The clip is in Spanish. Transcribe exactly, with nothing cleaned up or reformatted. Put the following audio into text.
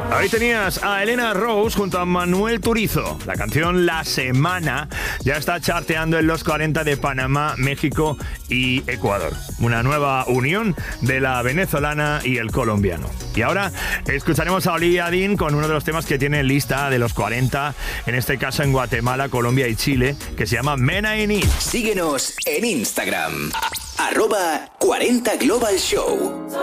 Ahí tenías a Elena Rose junto a Manuel Turizo. La canción La Semana ya está charteando en los cuarenta de Panamá, México y Ecuador. Una nueva unión de la venezolana y el colombiano. Y ahora escucharemos a Olivia Dean con uno de los temas que tiene en lista de los cuarenta, en este caso en Guatemala, Colombia y Chile, que se llama Mena en It. Síguenos en Instagram, arroba cuarenta Global Show.